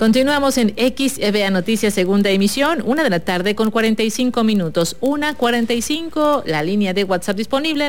Continuamos en XEVA Noticias, segunda emisión, 1:45 p.m. 1:45, la línea de WhatsApp disponible,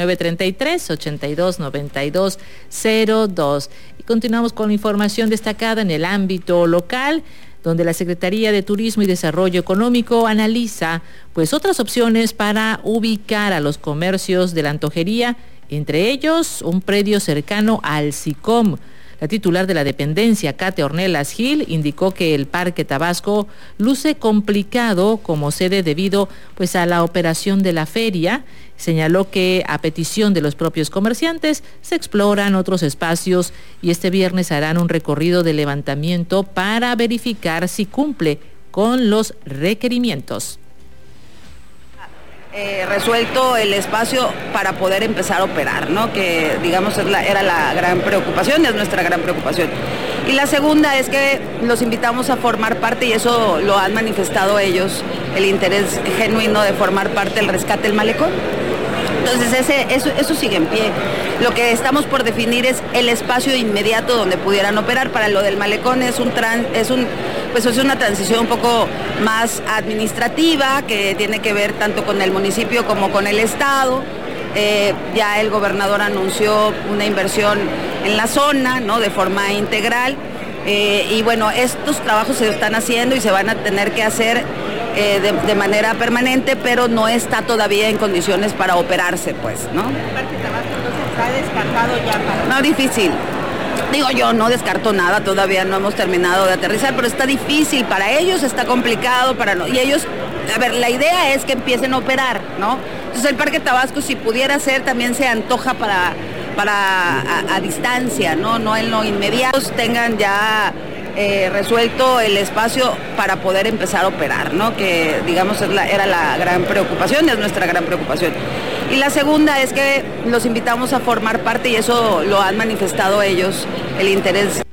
9933-829202. Y continuamos con la información destacada en el ámbito local, donde la Secretaría de Turismo y Desarrollo Económico analiza otras opciones para ubicar a los comercios de la antojería, entre ellos un predio cercano al SICOM. La titular de la dependencia, Kate Ornelas Gil, indicó que el Parque Tabasco luce complicado como sede debido a la operación de la feria. Señaló que a petición de los propios comerciantes se exploran otros espacios y este viernes harán un recorrido de levantamiento para verificar si cumple con los requerimientos. Resuelto el espacio para poder empezar a operar, ¿no? Que digamos era la gran preocupación, es nuestra gran preocupación. Y la segunda es que los invitamos a formar parte, y eso lo han manifestado ellos, el interés genuino de formar parte del rescate del malecón. Entonces eso sigue en pie. Lo que estamos por definir es el espacio inmediato donde pudieran operar. Para lo del malecón es una transición un poco más administrativa, que tiene que ver tanto con el municipio como con el estado. Ya el gobernador anunció una inversión en la zona, ¿no?, de forma integral. Y bueno, estos trabajos se están haciendo y se van a tener que hacer de manera permanente, pero no está todavía en condiciones para operarse, pues, ¿no? ¿El Parque Tabasco entonces está descartado ya para...? No, difícil. Digo, yo no descarto nada, todavía no hemos terminado de aterrizar, pero está difícil para ellos, está complicado para no. Y ellos, a ver, la idea es que empiecen a operar, ¿no? Entonces el Parque Tabasco, si pudiera ser, también se antoja para a distancia, no en lo inmediato, tengan ya resuelto el espacio para poder empezar a operar, ¿no? Que digamos era la gran preocupación, es nuestra gran preocupación. Y la segunda es que los invitamos a formar parte, y eso lo han manifestado ellos, el interés.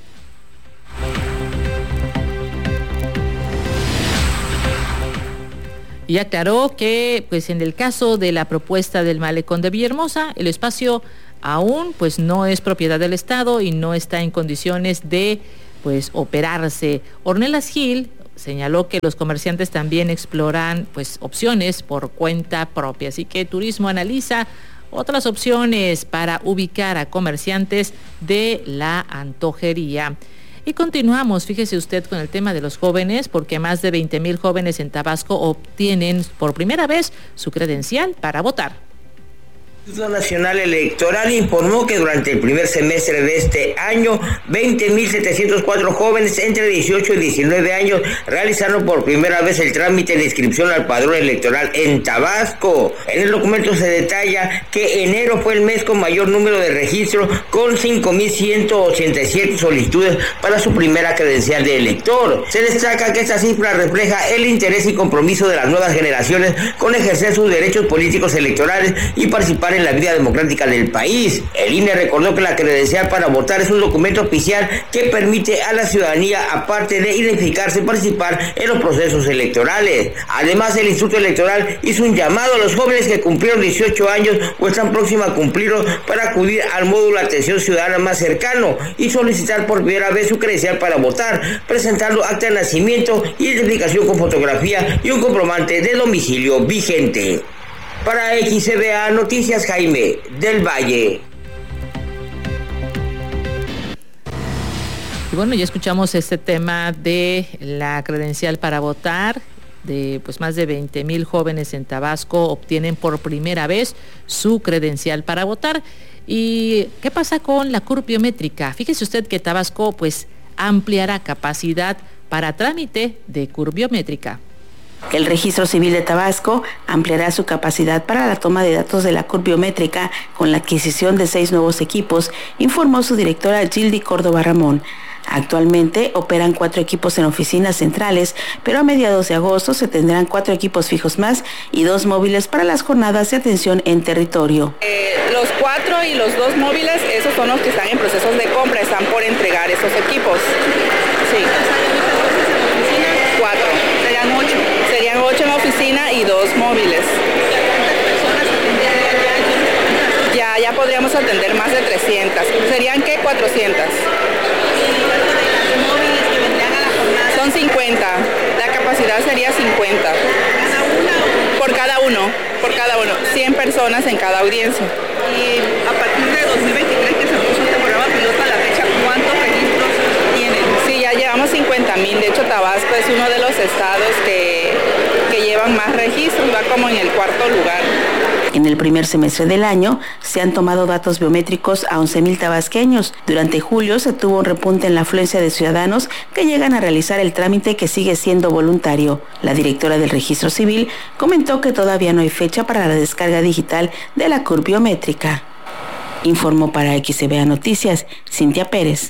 Y aclaró que en el caso de la propuesta del malecón de Villahermosa, el espacio aún no es propiedad del Estado y no está en condiciones de operarse. Ornelas Gil señaló que los comerciantes también exploran opciones por cuenta propia, así que Turismo analiza otras opciones para ubicar a comerciantes de la antojería. Y continuamos, fíjese usted, con el tema de los jóvenes, porque más de 20,000 jóvenes en Tabasco obtienen por primera vez su credencial para votar. El Instituto Nacional Electoral informó que durante el primer semestre de este año, 20,704 jóvenes entre 18 y 19 años realizaron por primera vez el trámite de inscripción al padrón electoral en Tabasco. En el documento se detalla que enero fue el mes con mayor número de registros, con 5,187 solicitudes para su primera credencial de elector. Se destaca que esta cifra refleja el interés y compromiso de las nuevas generaciones con ejercer sus derechos políticos electorales y participar en la vida democrática del país. El INE recordó que la credencial para votar es un documento oficial que permite a la ciudadanía, aparte de identificarse, participar en los procesos electorales. Además, el Instituto Electoral hizo un llamado a los jóvenes que cumplieron 18 años o están próximos a cumplirlo para acudir al módulo de atención ciudadana más cercano y solicitar por primera vez su credencial para votar, presentando acta de nacimiento, identificación con fotografía y un comprobante de domicilio vigente. Para XEVA Noticias, Jaime del Valle. Y bueno, ya escuchamos este tema de la credencial para votar. De más de 20,000 jóvenes en Tabasco obtienen por primera vez su credencial para votar. ¿Y qué pasa con la CURP biométrica? Fíjese usted que Tabasco ampliará capacidad para trámite de CURP biométrica. El Registro Civil de Tabasco ampliará su capacidad para la toma de datos de la CURP biométrica con la adquisición de 6 nuevos equipos, informó su directora Gildy Córdoba Ramón. Actualmente operan 4 equipos en oficinas centrales, pero a mediados de agosto se tendrán 4 equipos fijos más y 2 móviles para las jornadas de atención en territorio. Los 4 y los 2 móviles, esos son los que están en procesos de compra, están por entregar esos equipos. Sí. 4. Serían 8 en la oficina y 2 móviles. Ya podríamos atender más de 300. ¿Serían qué? 400. 50, la capacidad sería 50. Por cada uno, 100 personas en cada audiencia. Y a partir de 2023 que se puso este programa piloto a la fecha, ¿cuántos registros tienen? Sí, ya llevamos 50,000, de hecho Tabasco es uno de los estados que llevan más registros, va como en el cuarto lugar. En el primer semestre del año se han tomado datos biométricos a 11,000 tabasqueños. Durante julio se tuvo un repunte en la afluencia de ciudadanos que llegan a realizar el trámite, que sigue siendo voluntario. La directora del Registro Civil comentó que todavía no hay fecha para la descarga digital de la CURP biométrica. Informó para XCBA Noticias, Cintia Pérez.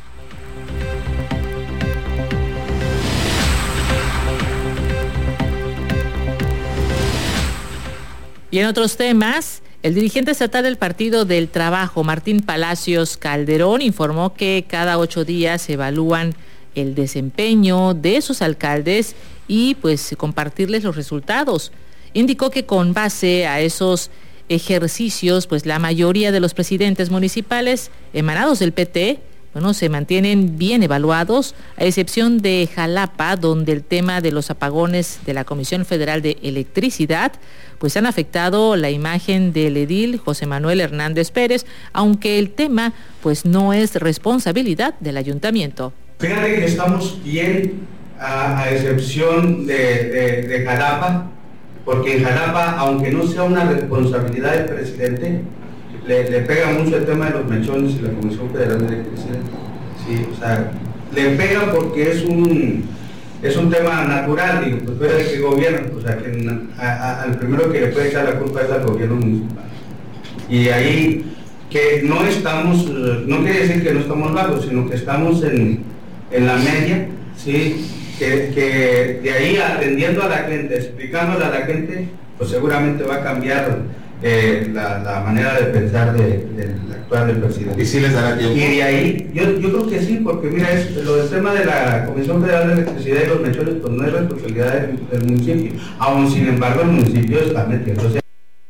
Y en otros temas, el dirigente estatal del Partido del Trabajo, Martín Palacios Calderón, informó que cada 8 días se evalúan el desempeño de sus alcaldes y pues compartirles los resultados. Indicó que con base a esos ejercicios, pues la mayoría de los presidentes municipales emanados del PT, se mantienen bien evaluados, a excepción de Jalapa, donde el tema de los apagones de la Comisión Federal de Electricidad pues han afectado la imagen del edil José Manuel Hernández Pérez, aunque el tema pues no es responsabilidad del ayuntamiento. Fíjate que estamos bien, a excepción de Jalapa, porque en Jalapa, aunque no sea una responsabilidad del presidente, le pega mucho el tema de los mechones y la Comisión Federal de Electricidad. Sí, o sea, le pega porque es un tema natural, digo, pues fuera de que gobierno, o sea, que al primero que le puede echar la culpa es al gobierno municipal. Y ahí que no estamos, no quiere decir que no estamos bajos, sino que estamos en la media, ¿sí? Que de ahí atendiendo a la gente, explicándole a la gente, pues seguramente va a cambiar la manera de pensar del actual del presidente. ¿Y si les dará tiempo? Y de ahí, yo creo que sí, porque mira, lo del tema de la Comisión Federal de Electricidad y los mechones, pues no es responsabilidad del municipio, aún sin embargo el municipio está metiéndose.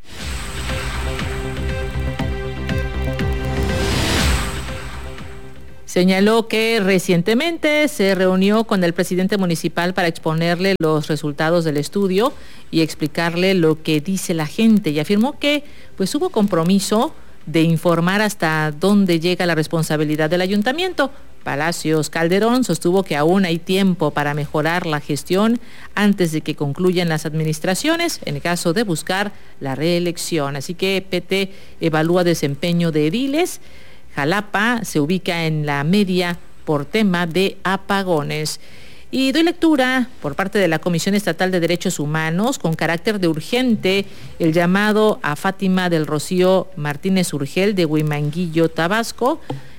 Señaló que recientemente se reunió con el presidente municipal para exponerle los resultados del estudio y explicarle lo que dice la gente, y afirmó que pues hubo compromiso de informar hasta dónde llega la responsabilidad del ayuntamiento. Palacios Calderón sostuvo que aún hay tiempo para mejorar la gestión antes de que concluyan las administraciones en caso de buscar la reelección. Así que PT evalúa desempeño de ediles. Jalapa se ubica en la media por tema de apagones. Y doy lectura por parte de la Comisión Estatal de Derechos Humanos con carácter de urgente el llamado a Fátima del Rocío Martínez Urgel de Huimanguillo, Tabasco,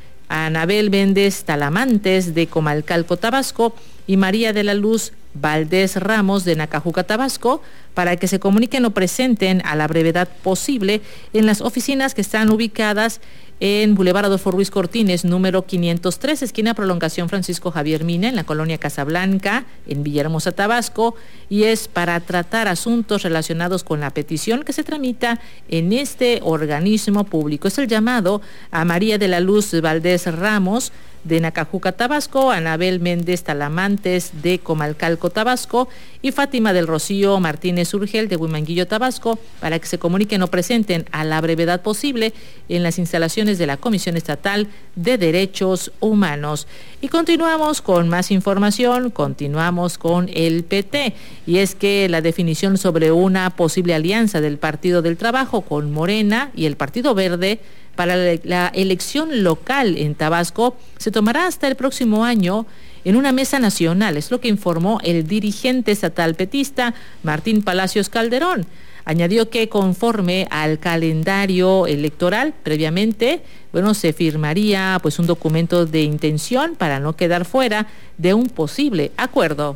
a Anabel Méndez Talamantes de Comalcalco, Tabasco, y María de la Luz Valdés Ramos de Nacajuca, Tabasco, para que se comuniquen o presenten a la brevedad posible en las oficinas que están ubicadas en Boulevard Adolfo Ruiz Cortines, número 503, esquina Prolongación Francisco Javier Mina, en la colonia Casablanca, en Villahermosa, Tabasco, y es para tratar asuntos relacionados con la petición que se tramita en este organismo público. Es el llamado a María de la Luz Valdés Ramos de Nacajuca, Tabasco, Anabel Méndez Talamantes de Comalcalco, Tabasco, y Fátima del Rocío Martínez Urgel de Huimanguillo, Tabasco, para que se comuniquen o presenten a la brevedad posible en las instalaciones de la Comisión Estatal de Derechos Humanos. Y continuamos con más información, continuamos con el PT, y es que la definición sobre una posible alianza del Partido del Trabajo con Morena y el Partido Verde para la elección local en Tabasco se tomará hasta el próximo año en una mesa nacional. Es lo que informó el dirigente estatal petista Martín Palacios Calderón. Añadió que conforme al calendario electoral previamente, se firmaría pues un documento de intención para no quedar fuera de un posible acuerdo.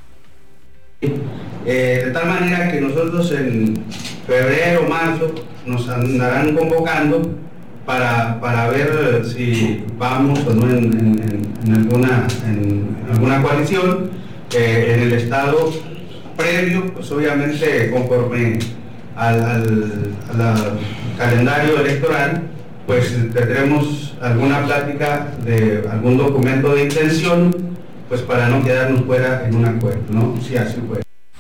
De tal manera que nosotros en febrero o marzo nos andarán convocando para ver si vamos o no en alguna coalición en el estado previo, pues obviamente conforme al calendario electoral, pues tendremos alguna plática de algún documento de intención, pues para no quedarnos fuera en un acuerdo, ¿no? Sí, así fue.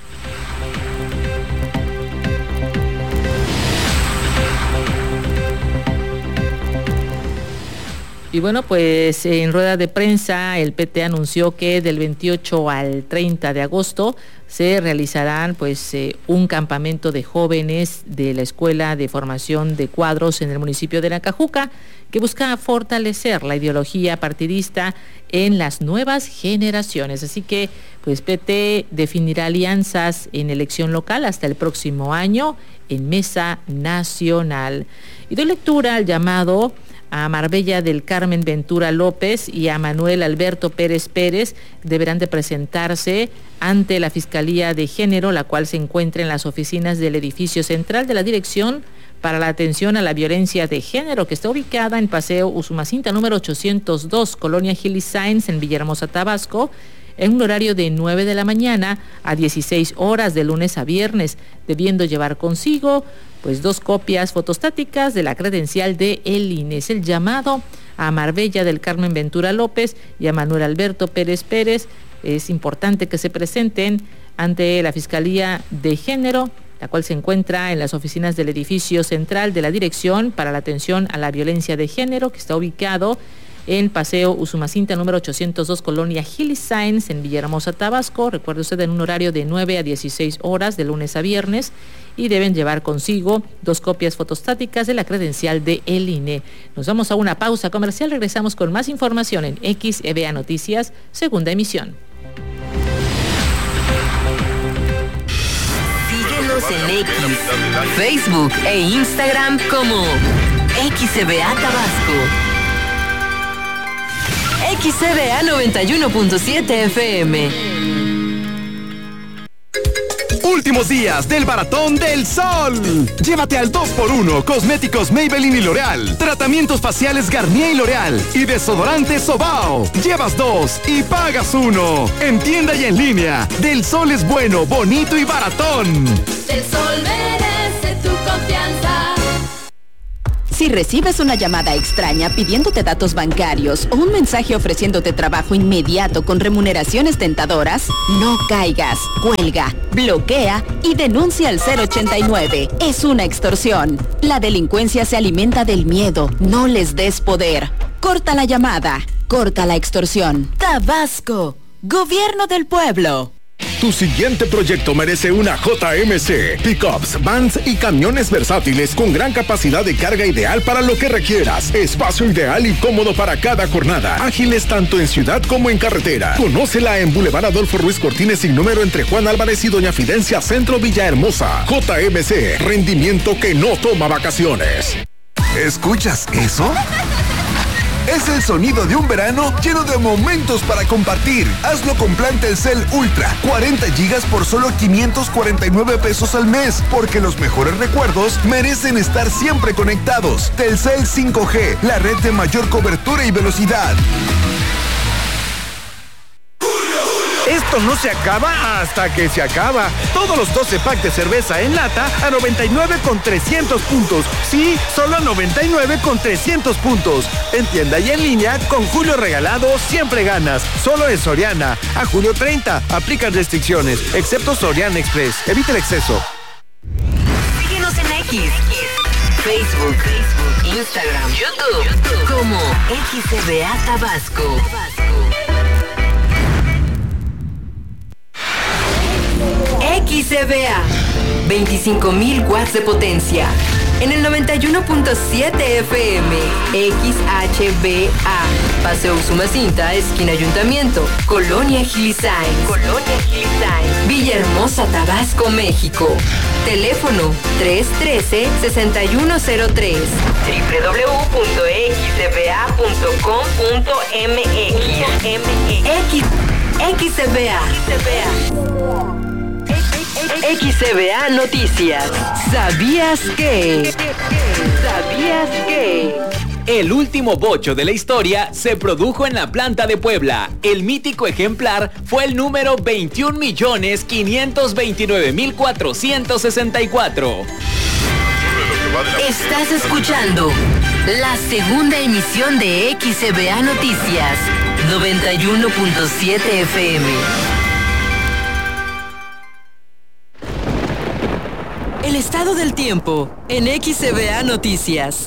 Y bueno, pues en rueda de prensa el PT anunció que del 28 al 30 de agosto se realizarán pues un campamento de jóvenes de la Escuela de Formación de Cuadros en el municipio de Nacajuca, que busca fortalecer la ideología partidista en las nuevas generaciones. Así que pues PT definirá alianzas en elección local hasta el próximo año en mesa nacional. Y doy lectura al llamado a Marbella del Carmen Ventura López y a Manuel Alberto Pérez Pérez. Deberán de presentarse ante la Fiscalía de Género, la cual se encuentra en las oficinas del edificio central de la Dirección para la Atención a la Violencia de Género, que está ubicada en Paseo Usumacinta número 802, Colonia Hilly Sainz, en Villahermosa, Tabasco, en un horario de 9 de la mañana a 16 horas de lunes a viernes, debiendo llevar consigo pues 2 copias fotostáticas de la credencial de el INE. Es el llamado a Marbella del Carmen Ventura López y a Manuel Alberto Pérez Pérez. Es importante que se presenten ante la Fiscalía de Género, la cual se encuentra en las oficinas del edificio central de la Dirección para la Atención a la Violencia de Género, que está ubicado en Paseo Usumacinta número 802, Colonia Hilly Sainz, en Villahermosa, Tabasco. Recuerde usted, en un horario de 9 a 16 horas de lunes a viernes, y deben llevar consigo 2 copias fotostáticas de la credencial de el INE. Nos vamos a una pausa comercial, regresamos con más información en XEVA Noticias, segunda emisión. Síguenos en X, Facebook e Instagram como XEVA Tabasco. XEVA 91.7 FM. Últimos días del Baratón del Sol. Llévate al 2x1 cosméticos Maybelline y L'Oreal, tratamientos faciales Garnier y L'Oreal y desodorante Sobao. Llevas 2 y pagas 1. En tienda y en línea. Del Sol es bueno, bonito y baratón. Del Sol merece tu confianza. Si recibes una llamada extraña pidiéndote datos bancarios o un mensaje ofreciéndote trabajo inmediato con remuneraciones tentadoras, no caigas, cuelga, bloquea y denuncia al 089. Es una extorsión. La delincuencia se alimenta del miedo. No les des poder. Corta la llamada. Corta la extorsión. Tabasco, Gobierno del Pueblo. Tu siguiente proyecto merece una JMC. Pickups, vans y camiones versátiles con gran capacidad de carga ideal para lo que requieras. Espacio ideal y cómodo para cada jornada. Ágiles tanto en ciudad como en carretera. Conócela en Boulevard Adolfo Ruiz Cortines sin número entre Juan Álvarez y Doña Fidencia, Centro Villahermosa. JMC, rendimiento que no toma vacaciones. ¿Escuchas eso? Es el sonido de un verano lleno de momentos para compartir. Hazlo con plan Telcel Ultra, 40 gigas por solo 549 pesos al mes, porque los mejores recuerdos merecen estar siempre conectados. Telcel 5G, la red de mayor cobertura y velocidad. Esto no se acaba hasta que se acaba. Todos los 12 packs de cerveza en lata a 99 con 300 puntos. Sí, solo a 99 con 300 puntos. En tienda y en línea, con Julio Regalado siempre ganas. Solo en Soriana. A julio 30. Aplican restricciones, excepto Soriana Express. Evita el exceso. Síguenos en X, Facebook, Instagram, YouTube, como XEVA Tabasco. XEVA, 25.000 watts de potencia. En el 91.7 FM, XHBA, Paseo Usumacinta, esquina Ayuntamiento, Colonia Hilly Sainz, Villahermosa, México. Teléfono 313-6103. www.xeva.com.mx. XEVA. XEVA Noticias. ¿Sabías que? El último bocho de la historia se produjo en la planta de Puebla. El mítico ejemplar fue el número 21.529.464. Estás escuchando la segunda emisión de XEVA Noticias. 91.7 FM. El estado del tiempo en XCBA Noticias.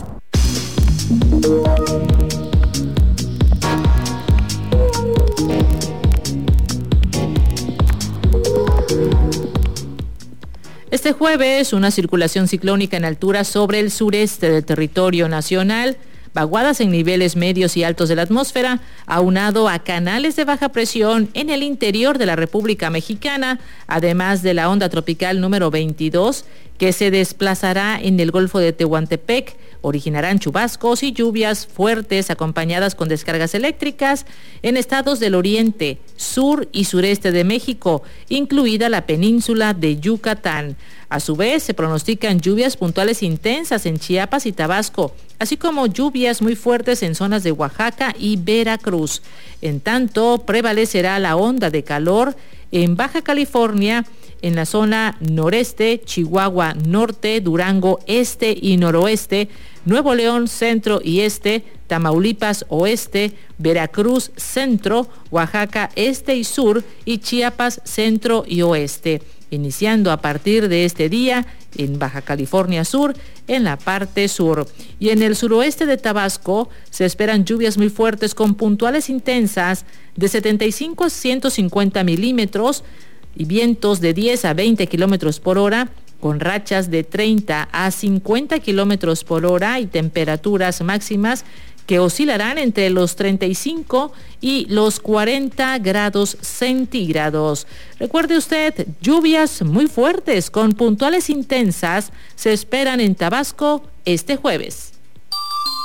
Este jueves, una circulación ciclónica en altura sobre el sureste del territorio nacional, vaguadas en niveles medios y altos de la atmósfera, aunado a canales de baja presión en el interior de la República Mexicana, además de la onda tropical número 22, que se desplazará en el Golfo de Tehuantepec, originarán chubascos y lluvias fuertes acompañadas con descargas eléctricas en estados del oriente, sur y sureste de México, incluida la península de Yucatán. A su vez, se pronostican lluvias puntuales intensas en Chiapas y Tabasco, así como lluvias muy fuertes en zonas de Oaxaca y Veracruz. En tanto, prevalecerá la onda de calor en Baja California, en la zona noreste, Chihuahua norte, Durango este y noroeste, Nuevo León centro y este, Tamaulipas oeste, Veracruz centro, Oaxaca este y sur y Chiapas centro y oeste. Iniciando a partir de este día en Baja California Sur, en la parte sur. Y en el suroeste de Tabasco se esperan lluvias muy fuertes con puntuales intensas de 75 a 150 milímetros y vientos de 10 a 20 kilómetros por hora, con rachas de 30 a 50 kilómetros por hora y temperaturas máximas que oscilarán entre los 35 y los 40 grados centígrados. Recuerde usted, lluvias muy fuertes con puntuales intensas se esperan en Tabasco este jueves.